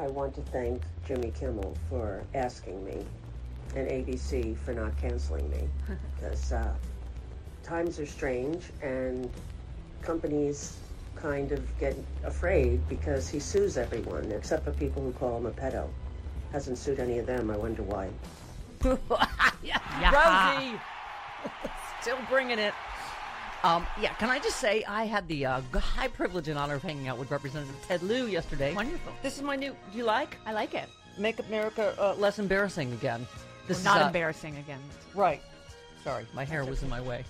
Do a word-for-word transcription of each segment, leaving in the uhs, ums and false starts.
I want to thank Jimmy Kimmel for asking me and A B C for not canceling me because uh, times are strange and companies kind of get afraid because he sues everyone except for people who call him a pedo. Hasn't sued any of them. I wonder why. yeah. Rosie! Still bringing it. Um, yeah, can I just say I had the uh, high privilege and honor of hanging out with Representative Ted Lieu yesterday. Wonderful. This is my new, do you like? I like it. Make America uh, less embarrassing again. This well, not is, uh, embarrassing again. Right. Sorry, my hair was in my way.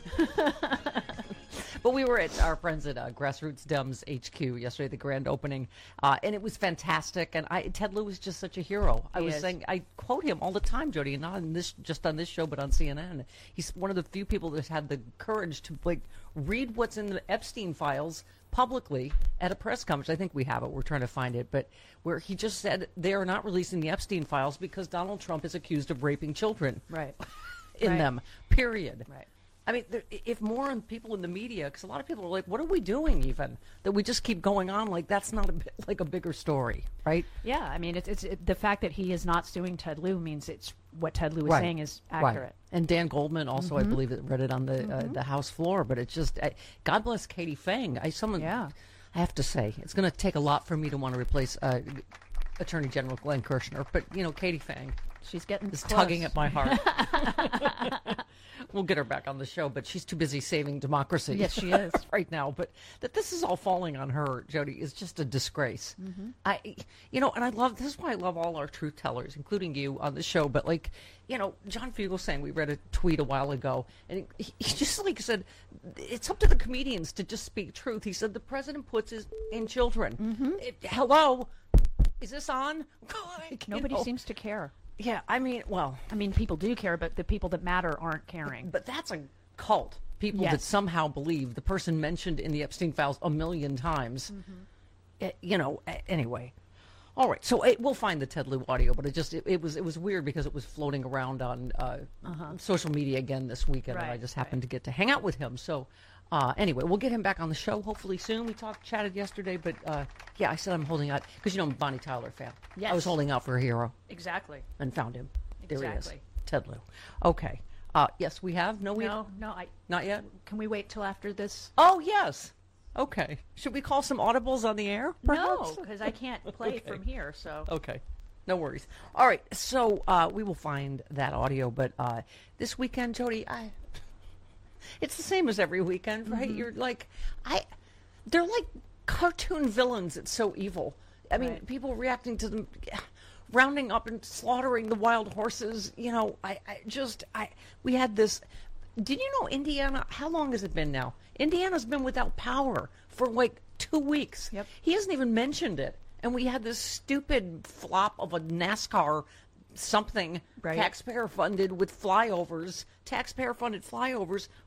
But we were at our friends at uh, Grassroots Dems H Q yesterday, the grand opening, uh, and it was fantastic. And I, Ted Lieu was just such a hero. I He was is. saying, I quote him all the time, Jody, and not on this, just on this show, but on C N N. He's one of the few people that's had the courage to like read what's in the Epstein files publicly at a press conference. I think we have it. We're trying to find it, but where he just said they are not releasing the Epstein files because Donald Trump is accused of raping children. Right. in Right. them, period. Right. I mean, there, if more people in the media, because a lot of people are like, what are we doing even? That we just keep going on like that's not a, bi- like a bigger story, right? Yeah, I mean, it's, it's it, the fact that he is not suing Ted Lieu means it's what Ted Lieu is Right. saying is accurate. Right. And Dan Goldman also, Mm-hmm. I believe, read it on the Mm-hmm. uh, the House floor. But it's just, I, God bless Katie Fang. I someone, Yeah. I have to say, it's going to take a lot for me to want to replace uh, Attorney General Glenn Kirshner. But you know, Katie Fang She's getting is close. tugging at my heart. We'll get her back on the show, but she's too busy saving democracy. Yes, she is. right now. But that this is all falling on her, Jody, is just a disgrace. Mm-hmm. I, you know, and I love this is why I love all our truth tellers, including you on the show. But like, you know, John Fugelsang, we read a tweet a while ago, and he, he just like said, it's up to the comedians to just speak truth. He said the president puts his in children. Mm-hmm. It, hello, is this on? Like, you Nobody know. seems to care. Yeah, I mean, well, I mean, people do care, but the people that matter aren't caring. but that's a cult. People Yes. that somehow believe the person mentioned in the Epstein files a million times. Eh, you know, eh, anyway. All right, so eh, we'll find the Ted Lieu audio, but it just it, it was it was weird because it was floating around on uh, social media again this weekend, and I Right, just happened to get to hang out with him. So uh, anyway, we'll get him back on the show hopefully soon. We talked chatted yesterday, but uh, yeah, I said I'm holding out because you know I'm a Bonnie Tyler fan. I Yes. was holding out for a hero Exactly. and found him. There he is, Exactly. Ted Lieu. Okay. Uh, yes, we have. No, we No, no, I. not yet. Can we wait till after this? Oh yes. Okay. Should we call some audibles on the air? Perhaps? No, because I can't play from here. So Okay. No worries. All right. So uh, we will find that audio, but uh, this weekend, Jody, I. It's the same as every weekend, right? Mm-hmm. You're like, I. They're like cartoon villains. It's so evil. I mean, Right. people reacting to them, rounding up and slaughtering the wild horses. You know, I, I just, I. We had this. Did you know Indiana? How long has it been now? Indiana's been without power for like two weeks. Yep. He hasn't even mentioned it, and we had this stupid flop of a NASCAR something Right. taxpayer funded with flyovers, taxpayer funded flyovers